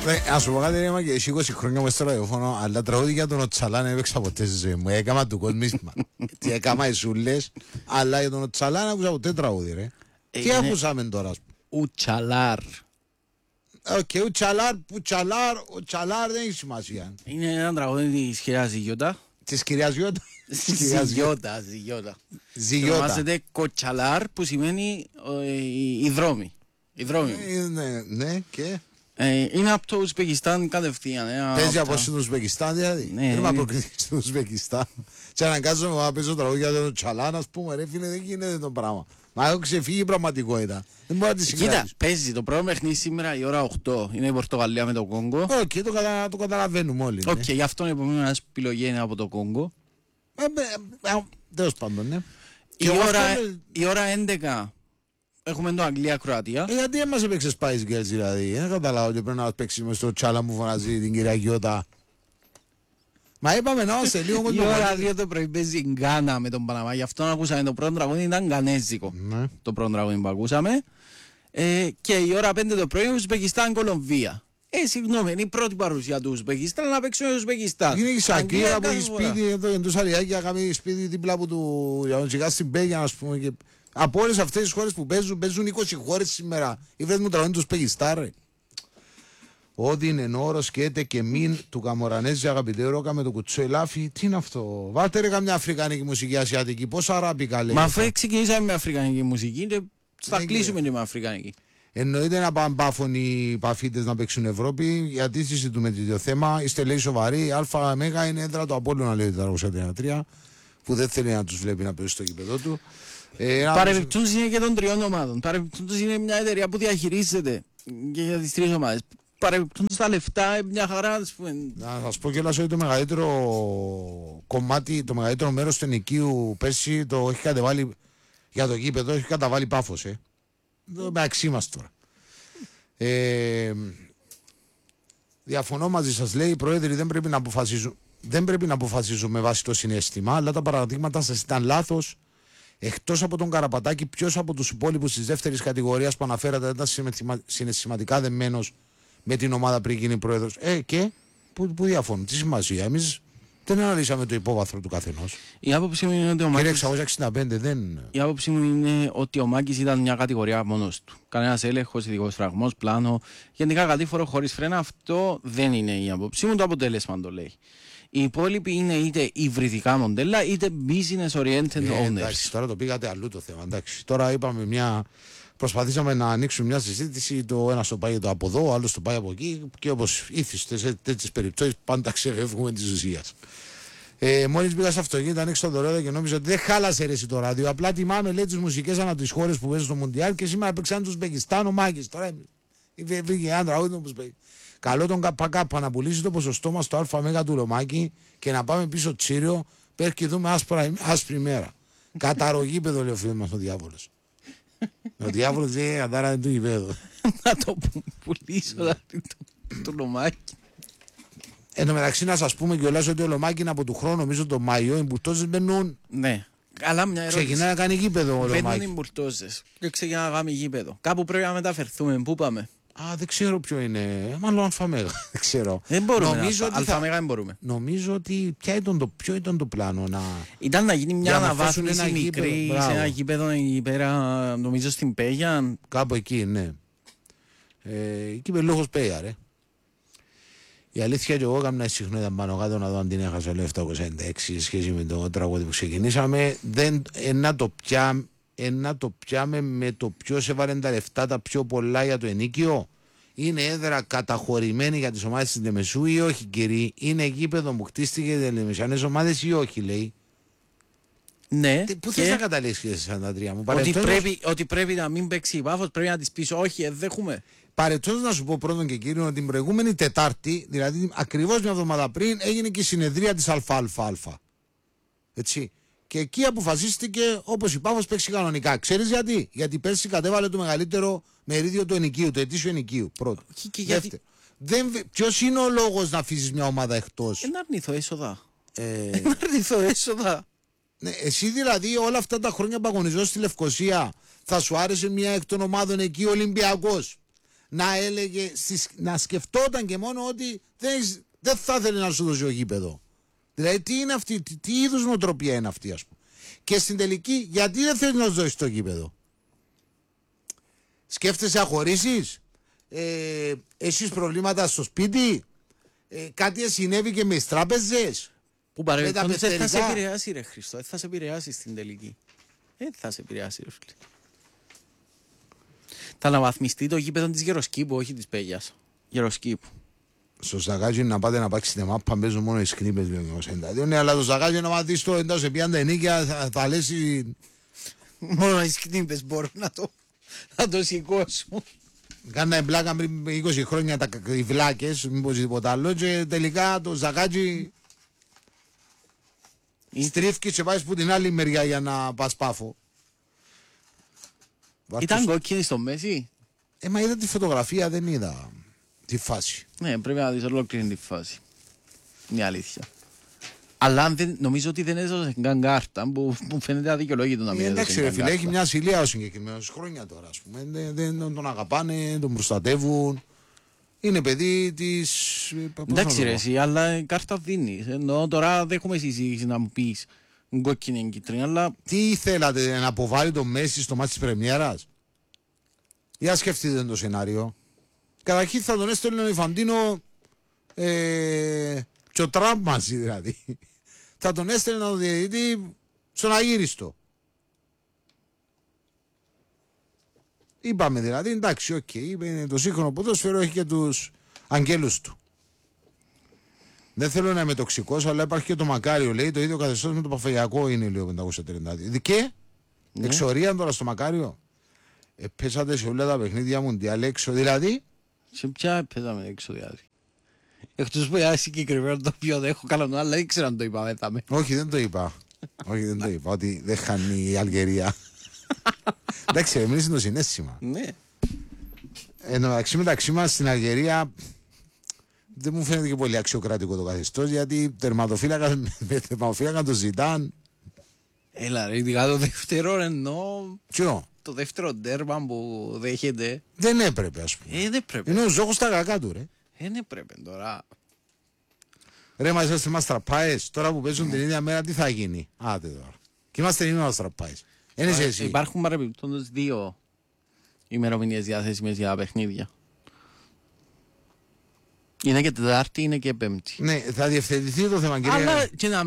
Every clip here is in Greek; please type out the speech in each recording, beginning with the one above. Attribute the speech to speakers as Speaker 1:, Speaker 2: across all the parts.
Speaker 1: Ας σου πω κάτι, είμαι και εσύ 20 χρόνια μες στο ραδιόφωνο, αλλά τραγούδι για τον Οτσαλάν έπαιξα ποτέ στη ζωή μου. Έκαμα του κόσμισμα. Τι έκαμα οι σούλες, αλλά για τον Οτσαλάν άκουσα ποτέ τραγούδι, ρε. Τι ακούσαμε τώρα, ας πούμε.
Speaker 2: Ουτσαλάρ.
Speaker 1: Οκ, Ουτσαλάρ, Πουτσαλάρ, Οτσαλάρ δεν έχει σημασία.
Speaker 2: Είναι ένα τραγούδι της κυρίας Ζιγιώτα.
Speaker 1: Της κυρίας Γιώτα.
Speaker 2: Ζιγιώτα.
Speaker 1: Ζιγιώτα.
Speaker 2: Ονομάζεται Κοτσαλάρ, που σημαίνει οι δρόμοι. Οι δρόμοι.
Speaker 1: Ναι, και...
Speaker 2: Είναι από το Ουσμπεκιστάν κατευθείαν.
Speaker 1: Παίζει από το Ουσμπεκιστάν δηλαδή. Δεν είμαι αποκριτής στο Ουσμπεκιστάν. Και αναγκάζομαι να παίζω τραγούδια για τον Τσαλάν, ας πούμε, ρε φίλε, δεν γίνεται το πράγμα. Μα έχω ξεφύγει η πραγματικότητα. Δεν μπορώ να τη συγκρατήσω.
Speaker 2: Κοίτα, παίζει το πρώτο παιχνίδι σήμερα η ώρα 8. Είναι η Πορτογαλία με το Κόγκο.
Speaker 1: Οκ, το καταλαβαίνουμε όλοι.
Speaker 2: Οκ, γι' αυτό επομένως η επιλογή είναι από το Κόγκο.
Speaker 1: Τέλος πάντων, ναι.
Speaker 2: Η ώρα 11 έχουμε το Αγγλία-Κροατία.
Speaker 1: Γιατί δεν μας έπαιξε Spice Girls δηλαδή. Δεν καταλάβω ότι πρέπει να παίξει μες στο τσάλα μου φωνάζει την κυρία Γιώτα. Μα είπαμε να είμαστε λίγο...
Speaker 2: Η ώρα 2 το πρωί παίζει Γκάνα με τον Παναμά. Γι' αυτό ακούσαμε το πρώτο τραγούδι, ήταν γανέζικο. Το πρώτο τραγούδι που ακούσαμε. Και η ώρα 5 το πρωί Ουσμπεκιστάν-Κολομβία. Συγγνώμη, είναι η πρώτη παρουσία του Ουσμπεκιστάν να παίξουμε Ουσμπεκιστάν.
Speaker 1: Είναι η Σακύρα που έχει σπίτι εδώ εν τους Αριάκια, κάνει σπίτι δίπλα από του Ιαννοσικά στην Πέγια, ας πούμε. Και... από όλες αυτές τις χώρες που παίζουν 20 χώρες σήμερα. Ή βρες μου τραγούδι του Ουσμπεκιστάν, ρε. Ό,τι είναι όρος και έτε και μην του Καμορανέζη, αγαπητέ Ρόκα με το κουτσό ελάφι. Τι είναι αυτό. Βάλτε ρε καμιά αφρικανική μουσική ασιατική. Πόσα αράπικα λέει.
Speaker 2: Μα αφού ξεκινήσαμε με αφρικανική μουσική, και θα κλείσουμε και με αφρικανική.
Speaker 1: Εννοείται να πάνε πάφων οι παφίτες να παίξουν Ευρώπη, γιατί συζητούμε το θέμα. Είστε λέει σοβαροί. Α Μέγα είναι έδρα του Απόλλωνα, λέει το 433, που δεν θέλει να τους βλέπει να παίζει στο γήπεδο του.
Speaker 2: Παρεμπιπτόντως είναι και των τριών ομάδων. Παρεμπιπτόντως είναι μια εταιρεία που διαχειρίζεται και για τις τρεις ομάδες. Παρεμπιπτόντως τα λεφτά, μια χαρά.
Speaker 1: Να σας πω κιόλας ότι το μεγαλύτερο κομμάτι, το μεγαλύτερο μέρος του ενοικίου πέρσι το έχει κατεβάλει για το γήπεδο, έχει καταβάλει Πάφος. Εντάξει είμαστε τώρα. Διαφωνώ μαζί σας, λέει οι πρόεδροι δεν πρέπει να αποφασίζουν με βάση το συναίσθημα, αλλά τα παραδείγματα σας ήταν λάθος. Εκτός από τον Καραπατάκη, ποιος από τους υπόλοιπους της δεύτερης κατηγορίας που αναφέρατε δεν ήταν συναισθηματικά δεμένος με την ομάδα πριν γίνει πρόεδρος? Και που διαφωνούν, τι σημασία. Εμείς δεν αναλύσαμε το υπόβαθρο του καθενός.
Speaker 2: Η άποψή μου είναι ότι ο Μάκης...
Speaker 1: Κύριε 665 δεν...
Speaker 2: Η άποψή μου είναι ότι ο Μάκης ήταν μια κατηγορία μόνος του. Κανένας έλεγχος, ειδικός φραγμός, πλάνο, γενικά κατήφορο χωρίς φρένα. Αυτό δεν είναι η άποψή μου, το αποτέλεσμα το λέει. Οι υπόλοιποι είναι είτε υβριδικά μοντέλα είτε business oriented owners.
Speaker 1: Εντάξει, τώρα το πήγατε αλλού το θέμα. Εντάξει, τώρα είπαμε προσπαθήσαμε να ανοίξουμε μια συζήτηση. Το ένα το πάει από εδώ, ο άλλο το πάει από εκεί. Και όπως ήθιστε σε τέτοιες περιπτώσεις, πάντα ξεφεύγουμε τη ουσία. Μόλις πήγα στο αυτοκίνητο, ανοίξω το δωρεό και νόμιζα ότι δεν χάλασε ρε το ράδιο. Απλά τιμάμε λέει τις μουσικές ανά τις χώρες που παίζουν στο Μουντιάλ και σήμερα παίξαν του Ουσμπεκιστάν ο Μάκης. Τώρα βγήκε ένα τραγούδι του Ουσμπεκιστάν. Καλό τον Καπακάπα να πουλήσει το ποσοστό μας στο ΑΜ του Λομάκη και να πάμε πίσω Τσίριο. Πέρ και δούμε άσπρη μέρα. Καταρρογή παιδό, λέει ο φίλος μας ο διάβολος. Ο διάβολος λέει κατάρα του γηπέδου.
Speaker 2: Να το πουλήσω το Λομάκη.
Speaker 1: Εν τω μεταξύ να σας πούμε κιόλας ότι ο Λομάκη είναι από του χρόνου, νομίζω το Μαϊό, οι μπουρτόζες μπαίνουν.
Speaker 2: Ναι. Αλλά μια ερώτηση.
Speaker 1: Ξεκινά να κάνει γήπεδο ο Λομάκη.
Speaker 2: Μπαίνουν οι μπουρτόζες και ξεκινά να κάνει γήπεδο. Κάπου πρέπει να μεταφερθούμε. Πού πάμε?
Speaker 1: Δεν ξέρω ποιο είναι. Μάλλον Αλφαμέγα. Δεν ξέρω.
Speaker 2: Δεν μπορούμε. Αλφαμέγα δεν μπορούμε.
Speaker 1: Νομίζω ότι ποιο ήταν το πλάνο να.
Speaker 2: Ήταν να γίνει μια αναβάθμιση μικρή σε ένα γήπεδο εκεί πέρα, νομίζω στην Πέγια.
Speaker 1: Κάπου εκεί, ναι. Εκεί με λόγος Πέγια, ρε. Η αλήθεια και εγώ έκανα συχνότητα πάνω κάτω να δω αν την έχασα το 796 σε σχέση με το τραγούδι που ξεκινήσαμε. Να το πιάμε με το ποιος έβαλε τα λεφτά τα πιο πολλά για το ενίκιο. Είναι έδρα καταχωρημένη για τις ομάδες της Λεμεσού ή όχι, κύριοι? Είναι γήπεδο που χτίστηκε για τις λεμεσιανές ομάδες ή όχι, λέει?
Speaker 2: Ναι.
Speaker 1: Πού θες να καταλήξεις, 43 μου?
Speaker 2: Ότι πρέπει να μην παίξει η Πάφος, πρέπει να της πεις όχι, δέχομαι.
Speaker 1: Παρετός να σου πω πρώτον και κύριον ότι την προηγούμενη Τετάρτη, δηλαδή ακριβώς μια εβδομάδα πριν, έγινε και η συνεδρία της ΑΑΑ. Έτσι. Και εκεί αποφασίστηκε όπως η Πάφος παίξει κανονικά. Ξέρεις γιατί? Γιατί πέρσι κατέβαλε το μεγαλύτερο μερίδιο του ενοικίου, του ετήσιου ενοικίου. Πρώτο. Δεύτερο. Ποιος είναι ο λόγος να αφήσεις μια ομάδα εκτός?
Speaker 2: Να αρνηθώ έσοδα. Να αρνηθώ έσοδα.
Speaker 1: Ναι, εσύ δηλαδή όλα αυτά τα χρόνια που αγωνιζόσαι στη Λευκοσία θα σου άρεσε μια εκ των ομάδων εκεί Ολυμπιακός να έλεγε, να σκεφτόταν και μόνο ότι δεν θα ήθελε να σου δώσει ο γήπεδο. Δηλαδή τι είναι αυτή, τι είδους νοοτροπία είναι αυτή, ας πούμε. Και στην τελική, γιατί δεν θέλει να σου δώσει το γήπεδο? Σκέφτεσαι να χωρίσεις? Έχεις προβλήματα στο σπίτι? Κάτι συνέβη και με τις τράπεζες?
Speaker 2: Που παρελθόντως δεν θα σε επηρεάσει, ρε Χριστό. Δεν θα σε επηρεάσει στην τελική. Δεν θα σε επηρεάσει, ρε φίλε. Θα αναβαθμιστεί το γήπεδο της Γεροσκήπου, όχι της Πέγιας. Γεροσκήπου.
Speaker 1: Στο Ζαγάζι να πάτε να παίξετε μάπα, παίζουν μόνο οι σκρίπες. Ναι, αλλά το Ζαγάζι να μάθεις το εντός επιάν τα ενίκια θα λες...
Speaker 2: Μόνο οι σκνήπες μπορούν να το σηκώσουν.
Speaker 1: Κάνανε μπλάκα πριν 20 χρόνια οι βλάκες, μήπως τίποτα άλλο, και τελικά το Ζαγάζι στρίφκει και πάει που την άλλη μεριά για να πας Πάφο.
Speaker 2: Ήταν κόκκινη στο μέση.
Speaker 1: Μα είδα τη φωτογραφία, δεν είδα τη φάση.
Speaker 2: Ναι, πρέπει να δεις ολόκληρη τη φάση. Είναι αλήθεια. Αλλά νομίζω ότι δεν έδωσε καν κάρτα, που φαίνεται αδικαιολόγητο να μην έδωσε.
Speaker 1: Εντάξει, ρε φίλε, έχει μια ασυλία ο συγκεκριμένος χρόνια τώρα, ας πούμε. Δεν τον αγαπάνε, τον προστατεύουν. Είναι παιδί της.
Speaker 2: Εντάξει, ρε, εσύ, αλλά κάρτα δίνει. Ενώ τώρα δεν έχουμε συζήτηση να μου πει κόκκινη και κίτρινη, αλλά.
Speaker 1: Τι θέλατε, να αποβάλει το Μέση στο μάτι της Πρεμιέρας? Για σκεφτείτε το σενάριο. Καταρχήν θα τον έστελνε ο Ιφαντίνο και ο Τραμπ μαζί δηλαδή. Θα τον έστελνε ο διαιτητή στον αγύριστο. Είπαμε δηλαδή, εντάξει, οκ, το σύγχρονο ποδόσφαιρο έχει και τους αγγέλους του. Δεν θέλω να είμαι τοξικός, αλλά υπάρχει και το Μακάριο, λέει, το ίδιο καθεστώς με το Παφαγιακό είναι, λέει, ο 532. Και εξορία τώρα στο Μακάριο. Πέσατε σε όλα τα παιχνίδια Μουντιάλ έξω, δηλαδή.
Speaker 2: Σε ποια πέσαμε έξω, δηλαδή? Εκτός που είναι συγκεκριμένο το οποίο δεν έχω καλό, αλλά δεν ξέρω αν το είπαμε.
Speaker 1: Όχι, δεν το είπα. Όχι, δεν το είπα, ότι δεν χάνει η Αλγερία. Εντάξει, εμείς είναι το συναίσθημα.
Speaker 2: Ναι.
Speaker 1: Μεταξύ μας στην Αλγερία δεν μου φαίνεται και πολύ αξιοκρατικό το καθεστώς, γιατί τερματοφύλακα το Ζιτάν.
Speaker 2: Έλα ρε, ειδικά το δεύτερο εννοώ.
Speaker 1: Ποιο?
Speaker 2: Το δεύτερο τέρμα που δέχεται.
Speaker 1: Δεν έπρεπε, ας πούμε.
Speaker 2: Δεν πρέπει.
Speaker 1: Είναι ο Ζόχος στα κακά του, ρε.
Speaker 2: Δεν έπρεπε τώρα.
Speaker 1: Ρε, μας είμαστε μας τραπάες. Τώρα που παίζουν την ίδια μέρα, τι θα γίνει? Άτε τώρα. Και είμαστε είμαστε τραπάες.
Speaker 2: Υπάρχουν παρεμπιπτόντως 2 ημερομηνίες διαθέσιμες για παιχνίδια. Είναι και Τετάρτη, είναι και Πέμπτη.
Speaker 1: Ναι, θα διευθετηθεί το θέμα, κύριε.
Speaker 2: Αλλά και να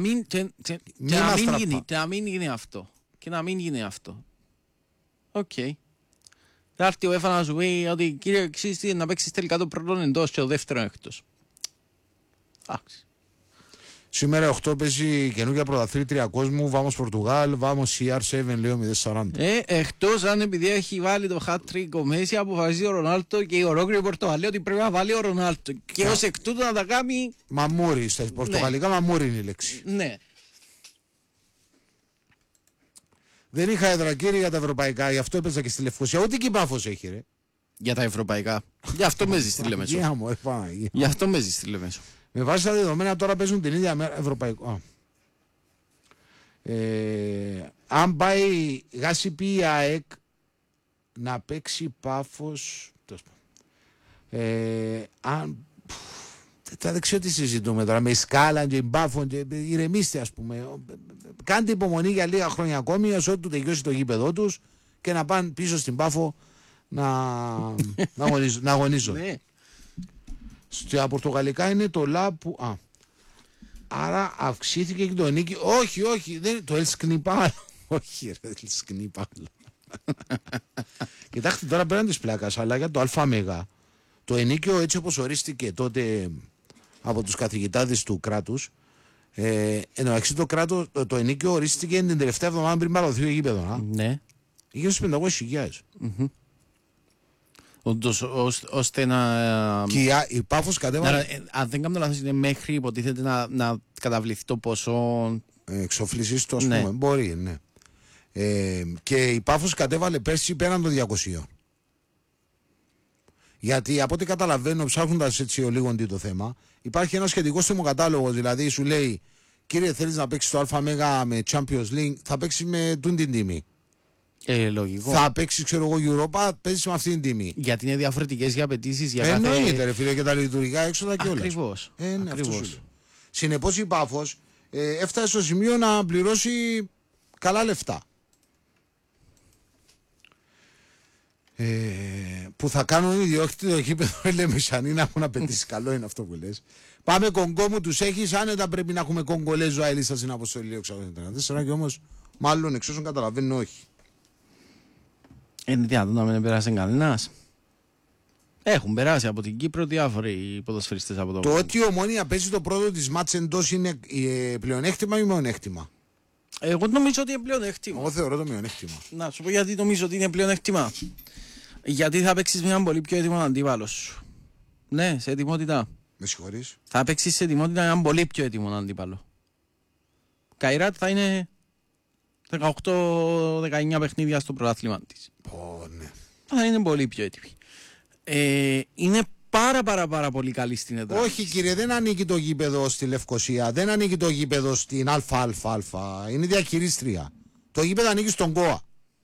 Speaker 2: μην γίνει αυτό. Και να μην γίνει αυτό. Οκ. Τετάρτη ο Έφα να σου πει ότι κύριε ξέρεις να παίξεις τελικά το πρώτο εντός και το δεύτερο εκτός. Εντάξει.
Speaker 1: Σήμερα 8 παίζει καινούργια πρωταθλήτρια κόσμου. Βάμος Πορτογάλ, βάμος CR7, λέω 0-40.
Speaker 2: Εκτός αν επειδή έχει βάλει το hat-trick ο Μέση, αποφασίζει ο Ρονάλτο και η ολόκληρη Πορτογαλία ότι πρέπει να βάλει ο Ρονάλτο. Και ως εκ τούτου να τα κάνει.
Speaker 1: Μαμούρι, στα πορτογαλικά μαμούρι είναι η λέξη.
Speaker 2: Ναι.
Speaker 1: Δεν είχα έδρα, κύριε, για τα ευρωπαϊκά, γι' αυτό έπαιζα και στη Λευκοσία. Ό,τι και Πάφος έχει, ρε.
Speaker 2: Για τα ευρωπαϊκά. Γι' αυτό με ζει στη Λεμεσό. Γι' αυτό με ζει στη Λεμεσό.
Speaker 1: Με βάση τα δεδομένα τώρα παίζουν την ίδια μέρα ευρωπαϊκό. Αν πάει γάση πει η ΑΕΚ να παίξει Πάφος. Δεν ξέρω τι συζητούμε τώρα. Με Σκάλα και Πάφων και ηρεμήστε, ας πούμε. Κάντε υπομονή για λίγα χρόνια ακόμη, όσο του τελειώσει το γήπεδό τους και να πάνε πίσω στην Πάφο να αγωνίζουν. Στα πορτογαλικά είναι το λα που. Άρα αυξήθηκε και το νίκη. Όχι, δεν, το Ελσκνιπάλ. Όχι, ρε, Ελσκνιπάλ. Κοιτάξτε τώρα πέραν της πλάκας, αλλά για το ΑΜΕΓΑ, το ενίκιο έτσι όπως ορίστηκε τότε από τους καθηγητάδες του κράτους, εντάξει το ενίκιο ορίστηκε την τελευταία εβδομάδα πριν παραδοθεί το γήπεδο.
Speaker 2: Ναι.
Speaker 1: Είχε στους 500.000.
Speaker 2: Ώστε να.
Speaker 1: Και η Πάφος κατέβαλε.
Speaker 2: Αν δεν κάνω λάθος, είναι μέχρι υποτίθεται να καταβληθεί το ποσό.
Speaker 1: Εξοφλήσεις το, ας πούμε. Μπορεί, ναι. Και η Πάφος κατέβαλε πέρσι πέραν των 200. Γιατί από ό,τι καταλαβαίνω, ψάχνοντας έτσι ο λίγο το θέμα, υπάρχει ένα σχετικό θεμοκατάλογο. Δηλαδή σου λέει, κύριε, θέλεις να παίξεις το ΑΜΕΓΑ με Champions League, θα παίξεις με την τιμή.
Speaker 2: Λογικό.
Speaker 1: Θα παίξει, ξέρω εγώ, Europa, παίζει με αυτή την τιμή.
Speaker 2: Γιατί είναι διαφορετικές οι απαιτήσεις για κάθε...
Speaker 1: Εννοείται, ρε φίλε, και τα λειτουργικά έξοδα και όλα.
Speaker 2: Ακριβώς.
Speaker 1: Ναι, ακριβώς. Συνεπώς η Πάφος έφτασε στο σημείο να πληρώσει καλά λεφτά. Που θα κάνουν ιδιόκτητο το γήπεδο, λέμε σαν να έχουν απαιτήσει. Καλό είναι αυτό που λες. Πάμε Κονγκό μου, τους έχεις. Άνετα πρέπει να έχουμε Κονγκολέζο αελίστα στην αποστολή 644 και όμως μάλλον εξ όσων καταλαβαίνω όχι.
Speaker 2: Είναι δυνατόν να μην περάσει κανένας. Έχουν περάσει από την Κύπρο διάφοροι ποδοσφαιριστές από
Speaker 1: Το ότι η Ομόνια παίζει το πρώτο της μάτς εντός είναι πλεονέκτημα ή μειονέκτημα?
Speaker 2: Εγώ νομίζω ότι είναι πλεονέκτημα.
Speaker 1: Εγώ θεωρώ το μειονέκτημα.
Speaker 2: Να σου πω γιατί νομίζω ότι είναι πλεονέκτημα. Γιατί θα παίξεις με έναν πολύ πιο έτοιμο αντίπαλο σου. Ναι, σε ετοιμότητα.
Speaker 1: Με συγχωρείς.
Speaker 2: Θα παίξεις σε ετοιμότητα έναν πολύ πιο έτοιμο αντίπαλο. Καϊράτ θα είναι 18-19 παιχνίδια στο πρωτάθλημα της.
Speaker 1: Ναι.
Speaker 2: Θα είναι πολύ πιο έτοιμη. Είναι πάρα πολύ καλή στην έδρα.
Speaker 1: Όχι κύριε, δεν ανήκει το γήπεδο στη Λευκοσία, δεν ανήκει το γήπεδο στην ΑΑΑ, είναι διαχειρίστρια. Το γήπεδο ανήκει στον ΚΟΑ.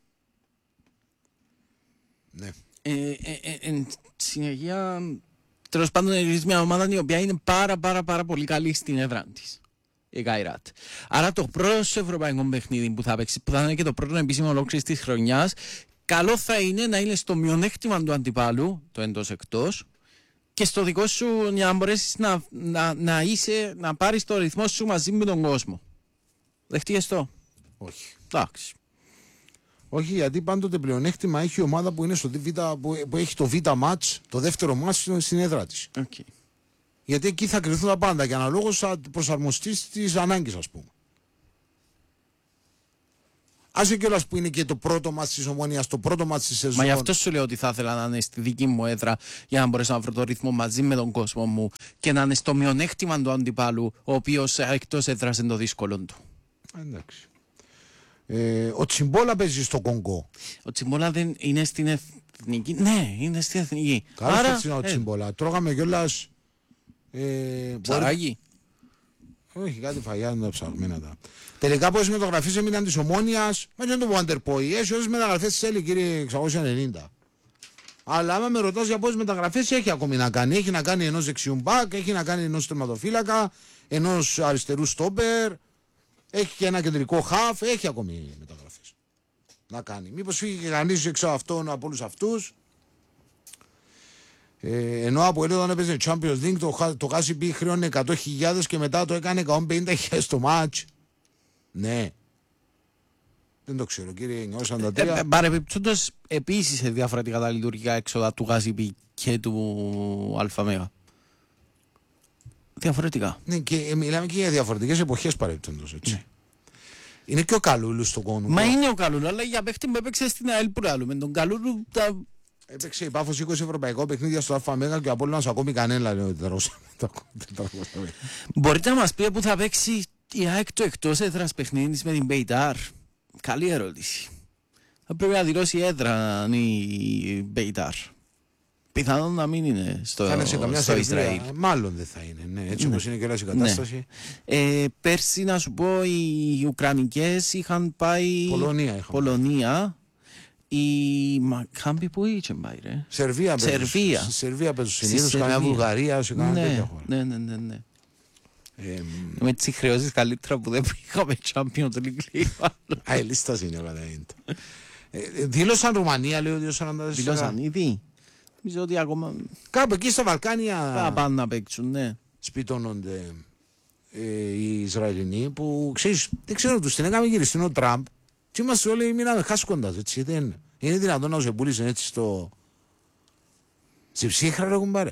Speaker 1: Ναι.
Speaker 2: Συνεχεία, τέλος πάντων είναι μια ομάδα η οποία είναι πάρα πολύ καλή στην έδρα της. Η Καϊράτ. Άρα το πρώτο ευρωπαϊκό παιχνίδι που θα παίξει, που θα είναι και το πρώτο επίσημο ολόκληρης της χρονιάς, καλό θα είναι να είναι στο μειονέκτημα του αντιπάλου, το εντός-εκτός, και στο δικό σου για να μπορέσεις να πάρεις το ρυθμό σου μαζί με τον κόσμο. Δεχτείες το?
Speaker 1: Όχι.
Speaker 2: Εντάξει.
Speaker 1: Όχι, γιατί πάντοτε πλεονέκτημα έχει η ομάδα που, είναι στο που έχει το β' μάτς, το δεύτερο μάτς στην έδρα της.
Speaker 2: Okay.
Speaker 1: Γιατί εκεί θα κρυθούν τα πάντα και αναλόγως θα προσαρμοστεί στις ανάγκες, ας πούμε. Άσε κιόλας που είναι και το πρώτο μάτς της Ομόνοιας, το πρώτο μάτς της σεζόν.
Speaker 2: Μα γι' αυτό σου λέω ότι θα ήθελα να είναι στη δική μου έδρα για να μπορέσω να βρω το ρυθμό μαζί με τον κόσμο μου και να είναι στο μειονέκτημα του αντιπάλου, ο οποίος εκτός έδρας είναι το δύσκολο του.
Speaker 1: Εντάξει. Ο Τσιμπόλα παίζει στο Κονγκό.
Speaker 2: Ο Τσιμπόλα δεν είναι στην εθνική. Ναι, είναι στην εθνική.
Speaker 1: Καλώς ο Τσιμπόλα. Τρώγαμε κιόλας.
Speaker 2: Ψαράκι.
Speaker 1: Όχι, κάτι φαγιά είναι τα ψαγμένα τα. Τελικά πόσες μεταγραφές έμειναν της Ομόνοιας, μα είναι το Wonderboy. Έχει όσες μεταγραφές θέλει, κύριε 690. Αλλά άμα με ρωτάς για πόσες μεταγραφές έχει ακόμη να κάνει. Έχει να κάνει ενός δεξιού μπακ, έχει να κάνει ενός τερματοφύλακα, ενός αριστερού στόπερ, έχει και ένα κεντρικό χαφ, έχει ακόμη μεταγραφές να κάνει. Μήπως φύγει και κανείς έξω αυτόν από όλους αυτούς. Ενώ από εδώ όταν έπαιζε Champions League το KCP χρέωνε 100.000 και μετά το έκανε 150.000 στο match. Ναι. Δεν το ξέρω κύριε 943.
Speaker 2: Παρεπιπτόντως επίσης σε διαφορετικά τα λειτουργικά έξοδα του KCP και του ΑΜΕΓΑ. Διαφορετικά.
Speaker 1: Ναι, και μιλάμε και για διαφορετικές εποχές παρεπιπτόντως, έτσι. Ναι. Είναι και ο Καλούλου στον κόνο.
Speaker 2: Μα είναι ο Καλούλου, αλλά για παίχτη που έπαιξε στην ΑΕΛ που με τον Καλούλου
Speaker 1: έπαιξε η Πάφος 20 ευρωπαϊκό παιχνίδια στο ΑΜΕΓΑ και ο Απόλλωνας ακόμη κανένα, λέει, 400.
Speaker 2: Μπορείτε να μας πει που θα παίξει η ΑΕΚ το εκτός έδρας παιχνίδι με την Μπεϊτάρ? Καλή ερώτηση. Θα πρέπει να δηλώσει έδρα η Μπεϊτάρ. Πιθανόν να μην είναι στο Ισραήλ.
Speaker 1: Μάλλον δεν θα είναι, ναι, έτσι όπως είναι και όλα η κατάσταση.
Speaker 2: Ναι. Πέρσι να σου πω οι Ουκρανικές είχαν πάει Πολωνία. Η Μακάμπη που είχε πάει ρε?
Speaker 1: Σερβία. Σερβία παίζουν συνήθως, καμιά Βουλγαρία, σε καμιά τέτοια χώρα.
Speaker 2: Ναι. Με τις χρεώσεις καλύτερα που δεν είχαμε Champions League.
Speaker 1: Α, η λίστα είναι όλα. Δήλωσαν Ρουμανία, λέει ο 244.
Speaker 2: Δήλωσαν ήδη. Νομίζω ότι ακόμα
Speaker 1: κάπου εκεί στα Βαλκάνια
Speaker 2: θα πάνε να παίξουν, ναι.
Speaker 1: Σπιτώνονται οι Ισραηλινοί που ξέρεις, δεν ξέρω τους την έκαμε γυριστήν ο Τραμπ και είμαστε όλοι μείναμε χάσκοντας, έτσι. Δεν είναι δυνατόν να σε πουλήσουν έτσι στο ψύχρα ρε κουμπάρε.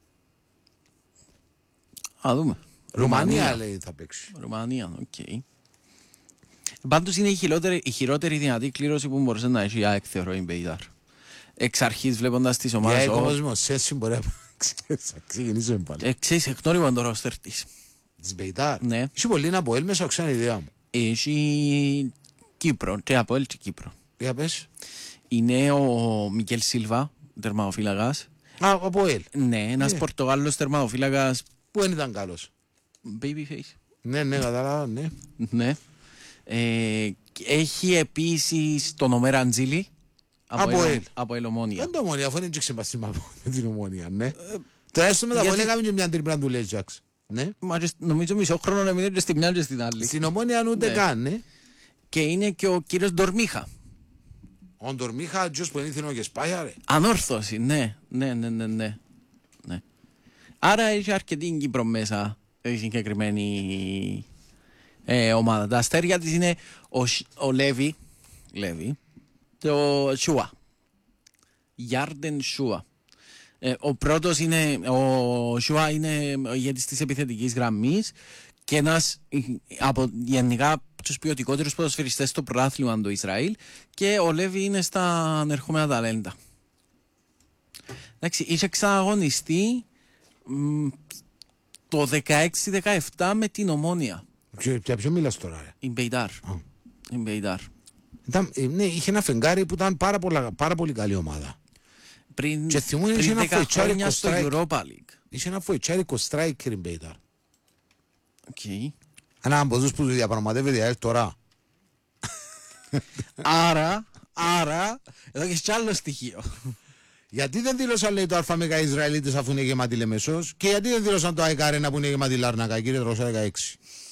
Speaker 2: Α, δούμε.
Speaker 1: Ρουμανία λέει θα παίξει.
Speaker 2: Ρουμανία, οκ. Πάντως είναι η χειρότερη δυνατή κλήρωση που μπορούσε να έχει η ΑΕΚ, θεωρώ, η Μπεϊτάρ. Εξ αρχής βλέποντας τις ομάδες.
Speaker 1: Για κόσμο, έτσι μπορεί να ξεκινήσουμε πάλι.
Speaker 2: Ξέρεις, εκνόρυβαν το ρόστερ της.
Speaker 1: Της Μπεϊτάρ.
Speaker 2: Ναι.
Speaker 1: Είσαι πολύ να πω, έλμεσα, ξένα ιδέα μου.
Speaker 2: Έχει Κύπρο, και από και Κύπρο.
Speaker 1: Για πες.
Speaker 2: Είναι ο Μικέλ Σίλβα, τερματοφύλακας.
Speaker 1: Α, από ελ.
Speaker 2: Ναι, ένας Πορτογάλος τερματοφύλακας.
Speaker 1: Πού δεν ήταν καλός?
Speaker 2: Babyface.
Speaker 1: Ναι, κατάλαβα, ναι.
Speaker 2: Ναι. Έχει επίσης τον Ομέρα Αντζήλη από Ελ-Ομόνια.
Speaker 1: Δεν το Ομόνια, αφού είναι και ξεπαστήμα με την Ομόνια, ναι. Τώρα έστω μετά πολύ έκαμε και μια τρίπλα του Λέτζαξ. Ναι.
Speaker 2: Νομίζω μισό χρόνο να μείνει και στη μια και στην άλλη.
Speaker 1: Στην Ομόνια ούτε καν, ναι.
Speaker 2: Και είναι και ο κύριος Ντορμίχα.
Speaker 1: Ο Ντορμίχα, τζος που είναι και σπάγια, ρε.
Speaker 2: Ανόρθωση, ναι. Άρα έχει αρκετή Κύπρο μέσα η συγκεκριμένη ομάδα. Τα αστέρια της είναι ο Λέβη και ο Σούα. Γιάρντεν Σούα. Ο πρώτος είναι, ο Σούα είναι ο ηγέτης της επιθετικής γραμμής και ένας από γενικά τους ποιοτικότερους ποδοσφαιριστές στο πρωτάθλημα του Ισραήλ, και ο Λέβη είναι στα ανερχόμενα ταλέντα. Εντάξει, είχε ξαναγωνιστεί το 16-17 με την Ομόνια.
Speaker 1: Για ποιο μιλάς τώρα, ρε?
Speaker 2: Η Μπεϊτάρ.
Speaker 1: Ναι, είχε ένα φεγγάρι που ήταν πάρα πολύ καλή ομάδα.
Speaker 2: Πριν
Speaker 1: 10
Speaker 2: χρόνια στο Europa League.
Speaker 1: Είχε ένα φοητσάρικο striker η Μπεϊτάρ.
Speaker 2: Ένα
Speaker 1: από τους που διαπραγματεύεται τώρα.
Speaker 2: Άρα, εδώ έχεις κι άλλο στοιχείο.
Speaker 1: Γιατί δεν δήλωσαν, λέει, το ΑΜΕΓΑ Ισραηλίτες αφού είναι γεμάτη Λεμεσός, και γιατί δεν δήλωσαν το ΑΕΚ Αρένα που είναι γεμάτη Λάρνακα, κύριε Δρόσα 16.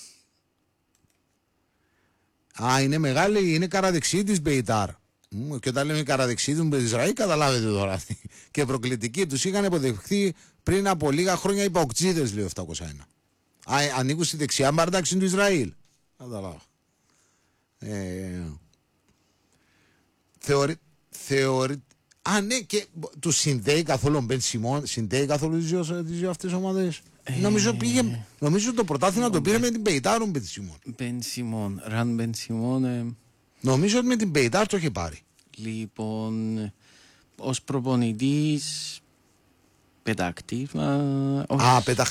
Speaker 1: Είναι μεγάλη, είναι καραδεξί της Μπεϊτάρ. Και όταν λέμε καραδεξί του Ισραήλ, καταλάβετε τώρα. Και προκλητικοί τους είχαν αποδεχθεί πριν από λίγα χρόνια οι παοκτζίδες, λέει ο 701. Ανήκουν στη δεξιά μπαρτάξη του Ισραήλ. Καταλάβω. Ναι, και του συνδέει καθόλου ο Μπεν Σιμών, συνδέει καθόλου τις δύο αυτές ομάδες. Νομίζω το πρωτάθλημα το πήρε με την Μπεϊτάρ ο Μπεν Σιμών.
Speaker 2: Μπεν Σιμών.
Speaker 1: Νομίζω ότι με την Μπεϊτάρ το είχε πάρει.
Speaker 2: Λοιπόν, ως προπονητής πετακτή.